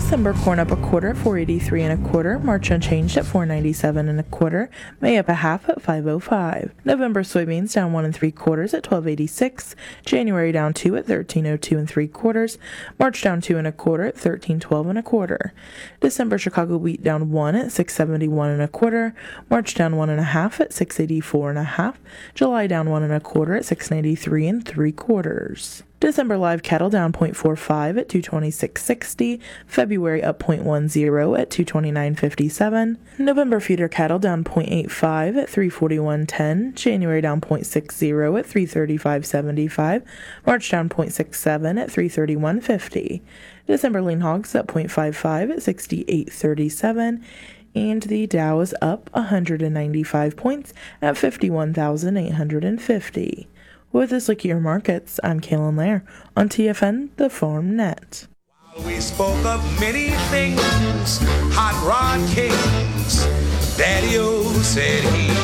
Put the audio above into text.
December corn up a quarter at 4.83 1/4. March unchanged at 4.97 1/4. May up a half at 5.05. November soybeans down 1 3/4 at 12.86. January down 2 at 13.02 3/4. March down 2 1/4 at 13.12 1/4. December Chicago wheat down 1 at 6.71 1/4. March down 1 1/2 at 6.84 1/2. July down 1 1/4 at 6.93 3/4. December live cattle down 0.45 at 226.60. February up 0.10 at 229.57. November feeder cattle down 0.85 at 341.10. January down 0.60 at 335.75. March down 0.67 at 331.50. December lean hogs up 0.55 at 68.37. And the Dow is up 195 points at 51,850. With this look at your markets, I'm Kaylin Lair on TFN, the Farm Net. We spoke of many things, hot rod kings. Daddy-o said he